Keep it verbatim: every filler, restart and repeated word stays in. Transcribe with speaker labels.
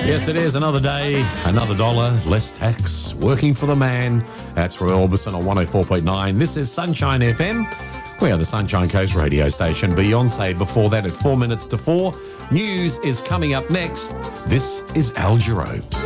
Speaker 1: Yes, it is another day, another dollar, less tax, working for the man. That's Roy Orbison on one oh four point nine. This is Sunshine F M. We are the Sunshine Coast radio station. Beyonce before that at four minutes to four. News is coming up next. This is Al Jarreau.